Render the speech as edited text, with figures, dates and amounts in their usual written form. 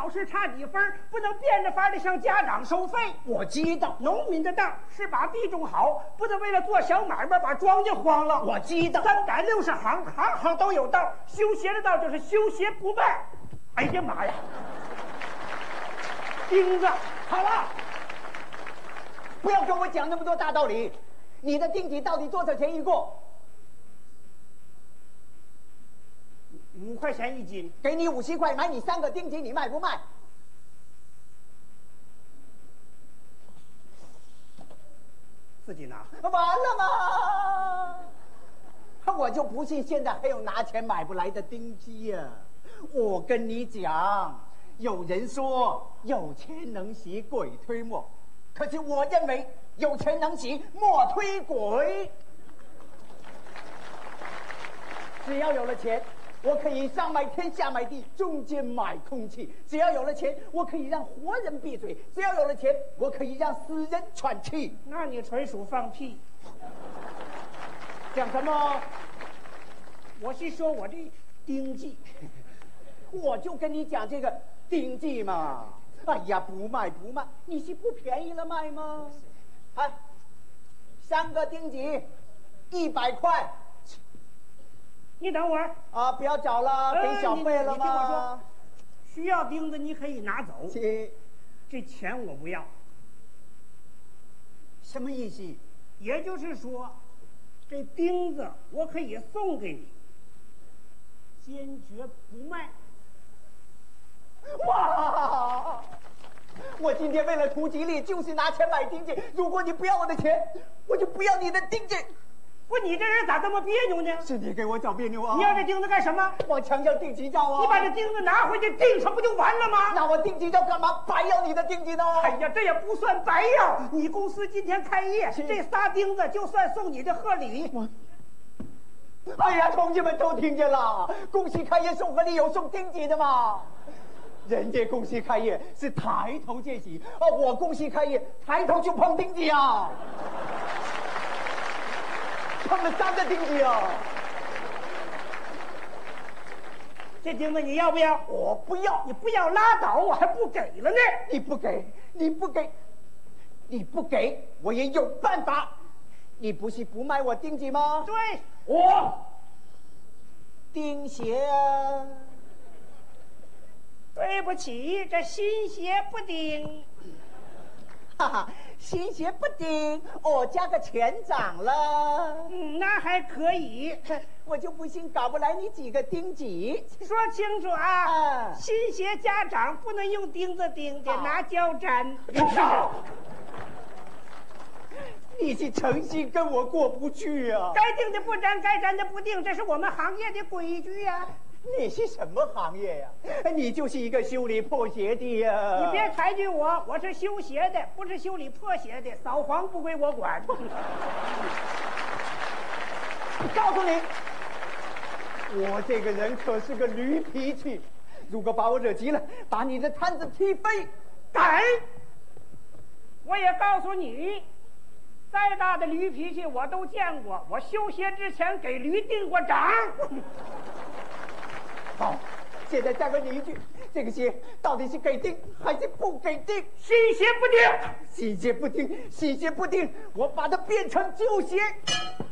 考试差几分，不能变着法的向家长收费。 我知道， 农民的道是把地种好，不能为了做小买卖把庄稼荒了。 我知道 ，360行，行行都有道。修鞋的道就是修鞋不卖。哎呀妈呀！钉子， 好了，不要跟我讲那么多大道理。你的钉子到底多少钱一个 ？5块钱一斤， 给你50块买你3个钉子，你卖不卖？ 自己拿。 完了吗？我就不信现在还有拿钱买不来的钉子呀！我跟你讲，有人说有钱能使鬼推磨，可是我认为有钱能使磨推鬼。只要有了钱，我可以上买天下买地，中间买空气；只要有了钱，我可以让活人闭嘴；只要有了钱，我可以让死人喘气。 那你纯属放屁！ 讲什么？ 我是说我这钉记， 我就跟你讲这个钉记嘛。哎呀，不卖，你是不便宜了卖吗？哎，3个钉记，100块。 你等会儿啊！不要找了，给小费了吗？ 你听我说，需要钉子你可以拿走， 这钱我不要。 什么意思？ 也就是说，这钉子我可以送给你，坚决不卖。 哇！我今天为了图吉利，就是拿钱买钉子。如果你不要我的钱，我就不要你的钉子。 不，你这人咋这么别扭呢？ 是你给我找别扭啊！ 你要这钉子干什么？ 往墙上钉几招啊！ 你把这钉子拿回去钉上不就完了吗？ 那我钉几招干嘛？白要你的钉子呢？ 哎呀，这也不算白要。你公司今天开业，这仨钉子就算送你的贺礼。 哎呀，同志们都听见了，恭喜开业送贺礼有送钉子的吗？人家恭喜开业是抬头见喜，我恭喜开业抬头就碰钉子啊！碰了3个钉子啊！ 这钉子你要不要？ 我不要。 你不要拉倒，我还不给了呢。 你不给，我也有办法。你不是不卖我钉子吗？ 对， 我钉鞋啊。 对不起，这新鞋不钉。 哈哈，新鞋不钉，我加个钱涨了。 那还可以。 我就不信搞不来你几个钉子。 说清楚啊！新鞋加涨不能用钉子钉，得拿胶粘。 你是诚心跟我过不去啊！ 该钉的不粘，该粘的不钉，这是我们行业的规矩呀。 你是什么行业呀？你就是一个修理破鞋的呀！ 你别抬举我，我是修鞋的，不是修理破鞋的。扫黄不归我管。 告诉你，我这个人可是个驴脾气，如果把我惹急了，把你的摊子踢飞。 敢！我也告诉你，再大的驴脾气我都见过。我修鞋之前给驴钉过掌。 好，现在再问你一句，这个鞋到底是给钉还是不给钉？ 新鞋不钉， 新鞋不钉，我把它变成旧鞋。